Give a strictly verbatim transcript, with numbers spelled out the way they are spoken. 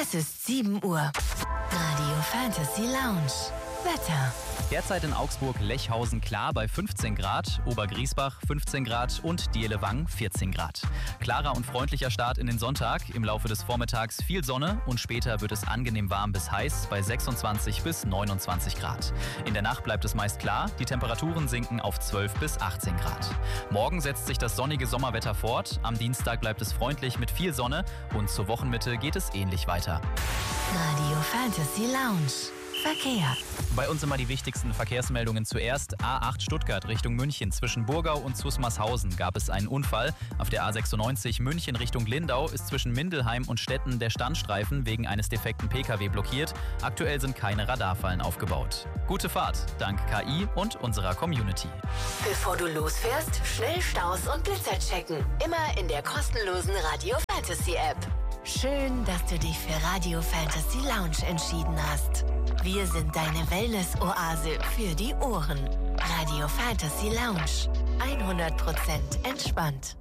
Es ist sieben Uhr. Radio Fantasy Lounge. Wetter. Derzeit in Augsburg Lechhausen klar bei fünfzehn Grad, Obergriesbach fünfzehn Grad und Dielewang vierzehn Grad. Klarer und freundlicher Start in den Sonntag. Im Laufe des Vormittags viel Sonne und später wird es angenehm warm bis heiß bei sechsundzwanzig bis neunundzwanzig Grad. In der Nacht bleibt es meist klar, die Temperaturen sinken auf zwölf bis achtzehn Grad. Morgen setzt sich das sonnige Sommerwetter fort. Am Dienstag bleibt es freundlich mit viel Sonne und zur Wochenmitte geht es ähnlich weiter. Radio Fantasy Lounge. Verkehr. Bei uns immer die wichtigsten Verkehrsmeldungen zuerst. A acht Stuttgart Richtung München. Zwischen Burgau und Zusmarshausen gab es einen Unfall. Auf der A sechsundneunzig München Richtung Lindau ist zwischen Mindelheim und Stetten der Standstreifen wegen eines defekten Pkw blockiert. Aktuell sind keine Radarfallen aufgebaut. Gute Fahrt, dank K I und unserer Community. Bevor du losfährst, schnell Staus und Blitzer checken. Immer in der kostenlosen Radio Fantasy App. Schön, dass du dich für Radio Fantasy Lounge entschieden hast. Wir sind deine Wellness-Oase für die Ohren. Radio Fantasy Lounge. hundert Prozent entspannt.